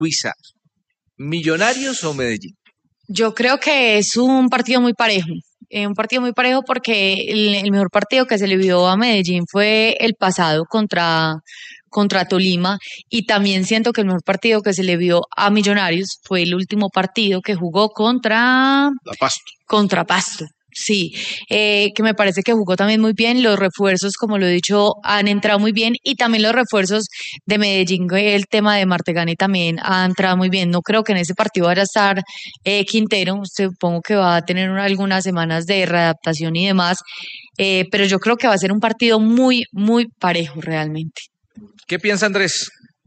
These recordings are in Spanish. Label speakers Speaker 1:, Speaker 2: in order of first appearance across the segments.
Speaker 1: Luisa, ¿Millonarios o Medellín?
Speaker 2: Yo creo que es un partido muy parejo. Un partido muy parejo porque el mejor partido que se le vio a Medellín fue el pasado contra Tolima, y también siento que el mejor partido que se le vio a Millonarios fue el último partido que jugó contra Pasto. Sí, que me parece que jugó también muy bien. Los refuerzos, como lo he dicho, han entrado muy bien, y también los refuerzos de Medellín, el tema de Martegani también ha entrado muy bien. No creo que en ese partido vaya a estar Quintero, supongo que va a tener algunas semanas de readaptación y demás, pero yo creo que va a ser un partido muy, muy parejo realmente.
Speaker 1: ¿Qué piensa Andrés?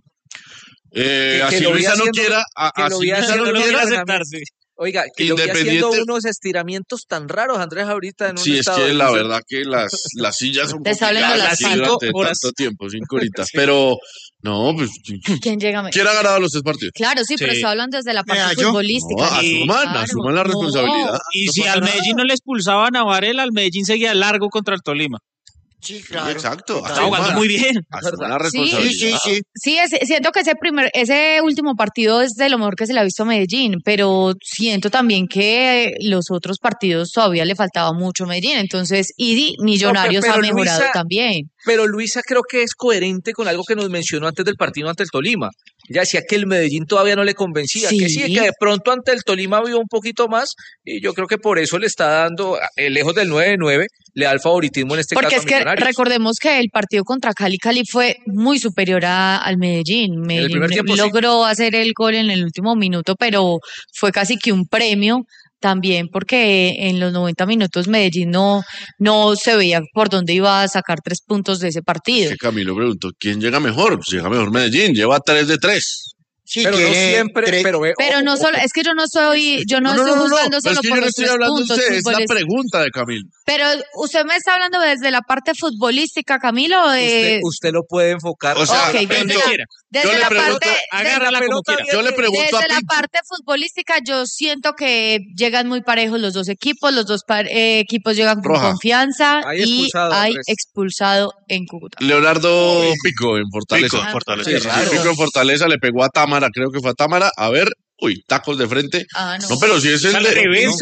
Speaker 3: Así Luisa no quiera, así Luisa no quiera
Speaker 1: aceptarse. Oiga, que lo vi haciendo unos estiramientos tan raros, Andrés, ahorita en un estado.
Speaker 3: Sí, es que la verdad que las sillas son complicadas durante tanto tiempo, 5 horitas. Sí. Pero, no, pues...
Speaker 2: ¿Quién
Speaker 3: ha ganado los 3 partidos?
Speaker 2: Claro, sí, pero estoy hablando desde la parte futbolística.
Speaker 3: No, asuman la responsabilidad.
Speaker 4: Y si al Medellín no le expulsaban a Varela, al Medellín seguía largo contra el Tolima.
Speaker 3: Sí, claro. Exacto.
Speaker 4: Está jugando muy bien.
Speaker 3: La responsabilidad.
Speaker 2: Sí, siento que ese último partido es de lo mejor que se le ha visto a Medellín, pero siento también que los otros partidos todavía le faltaba mucho a Medellín. Entonces, y Millonarios ha mejorado Luisa, también.
Speaker 1: Pero Luisa creo que es coherente con algo que nos mencionó antes del partido ante el Tolima. Ella decía que el Medellín todavía no le convencía, que de pronto ante el Tolima vio un poquito más, y yo creo que por eso le está dando, lejos del 9-9, le da el favoritismo en este caso a Millonarios. Porque es que
Speaker 2: recordemos que el partido contra Cali fue muy superior al Medellín. Medellín logró hacer el gol en el último minuto, pero fue casi que un premio también, porque en los 90 minutos Medellín no se veía por dónde iba a sacar 3 puntos de ese partido.
Speaker 3: Es que Camilo preguntó, ¿quién llega mejor? Pues llega mejor Medellín, lleva 3 de 3.
Speaker 1: Sí, pero no siempre,
Speaker 2: pero no solo, es que yo no estoy juzgando solo por los 3 puntos.
Speaker 3: Es la pregunta de Camilo.
Speaker 2: Pero usted me está hablando desde la parte futbolística, Camilo.
Speaker 1: Usted lo puede enfocar.
Speaker 3: O sea,
Speaker 2: desde la parte,
Speaker 3: yo le pregunto
Speaker 2: desde la parte futbolística, yo siento que llegan muy parejos los dos equipos. Los dos equipos llegan con confianza, y hay expulsado en Cúcuta.
Speaker 3: Leonardo Pico en Fortaleza. Pico en Fortaleza le pegó a Támara, creo que fue a Támara. A ver, tacos de frente. No, pero si es el
Speaker 4: al revés.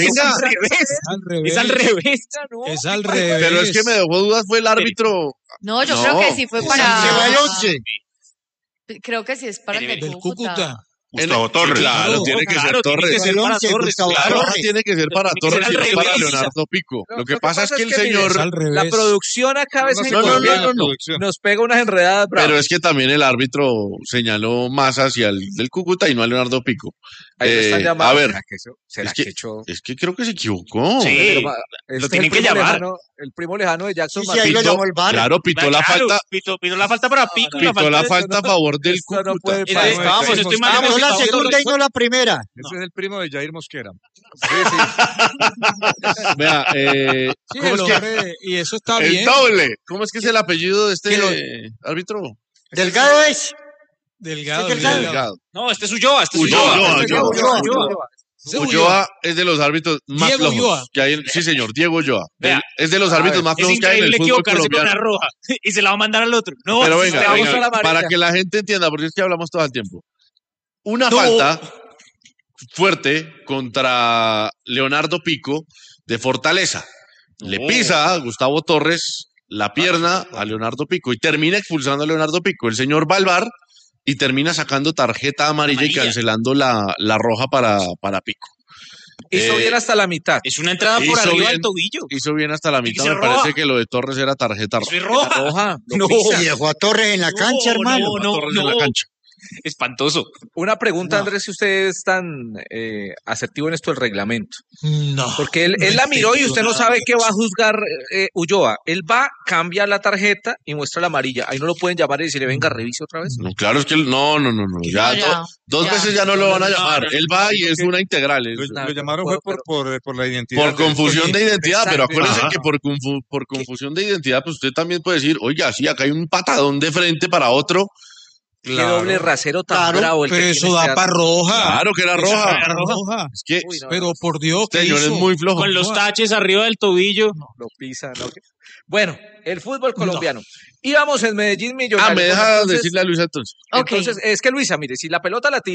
Speaker 4: Es al revés.
Speaker 5: Es al revés.
Speaker 3: Pero es que me dejó dudas, fue el árbitro.
Speaker 2: No, yo creo que sí fue para.
Speaker 5: Se va el 11.
Speaker 2: Creo que sí es para el
Speaker 5: Cúcuta.
Speaker 3: Gustavo Torres. Claro, tiene que ser Torres. Tiene que ser para Torres y no para Leonardo Pico. Lo que pasa es que el señor...
Speaker 1: La producción acá a veces nos pega unas enredadas bravas.
Speaker 3: Pero es que también el árbitro señaló más hacia el del Cúcuta y no a Leonardo Pico. A ver, es que creo que se equivocó.
Speaker 4: Sí, lo tienen que llamar.
Speaker 1: El primo lejano de Jackson
Speaker 5: Martínez. Sí, ahí lo llamó el VAR.
Speaker 3: Claro, pitó la falta.
Speaker 4: Pitó la falta para Pico.
Speaker 3: Pitó la falta a favor del Cúcuta.
Speaker 5: Vamos, la segunda y no la primera.
Speaker 6: Ese es el primo de Jair Mosquera.
Speaker 3: Vea,
Speaker 5: ¿cómo es que? Y eso está bien.
Speaker 3: El doble. ¿Cómo es que es el apellido de este árbitro?
Speaker 5: Delgado es.
Speaker 3: Delgado.
Speaker 4: No, este es Ulloa.
Speaker 3: Ulloa es de los árbitros más flojos que hay. Sí, señor, Diego Ulloa. Es de los árbitros más flojos que hay en el fútbol colombiano.
Speaker 4: Con la roja y se la va a mandar al otro. No,
Speaker 3: pero venga, para que la gente entienda, porque es que hablamos todo el tiempo. Una falta fuerte contra Leonardo Pico de Fortaleza. Le pisa a Gustavo Torres la pierna a Leonardo Pico y termina expulsando a Leonardo Pico. El señor va al VAR y termina sacando tarjeta amarilla y cancelando la roja para Pico.
Speaker 1: Hizo bien hasta la mitad.
Speaker 4: Es una entrada por arriba del tobillo.
Speaker 3: Hizo bien hasta la mitad. Me parece que lo de Torres era tarjeta
Speaker 4: roja.
Speaker 5: No, y dejó a Torres en la cancha, hermano.
Speaker 3: Torres en la cancha.
Speaker 4: Espantoso.
Speaker 1: Una pregunta, Andrés, si usted es tan asertivo en esto del reglamento.
Speaker 5: No.
Speaker 1: Porque él la miró y usted no sabe qué va a juzgar Ulloa. Él va, cambia la tarjeta y muestra la amarilla. Ahí no lo pueden llamar y decirle, venga, revise otra vez.
Speaker 3: No, claro, es que no. Dos veces ya no lo van a llamar. Él va y es una integral.
Speaker 6: Lo llamaron fue por la identidad.
Speaker 3: Por confusión de identidad, pero acuérdense que por confusión de identidad, pues usted también puede decir, oiga, sí, acá hay un patadón de frente para otro.
Speaker 1: Qué doble rasero tan bravo el
Speaker 6: pero
Speaker 1: que
Speaker 6: eso
Speaker 1: tiene
Speaker 6: da para roja.
Speaker 3: Claro que era roja.
Speaker 6: Era roja.
Speaker 3: Es que,
Speaker 1: Uy, no,
Speaker 6: Pero por Dios, ¿qué
Speaker 3: señor, es
Speaker 6: hizo?
Speaker 3: muy flojo.
Speaker 4: Con los taches arriba del tobillo.
Speaker 1: lo pisa, ¿no? Bueno, el fútbol colombiano. Íbamos en Medellín Millonarios.
Speaker 3: Me deja
Speaker 1: Bueno, entonces-
Speaker 3: decirle a Luisa entonces.
Speaker 2: Ok.
Speaker 1: Entonces, es que Luisa, mire, si la pelota la tira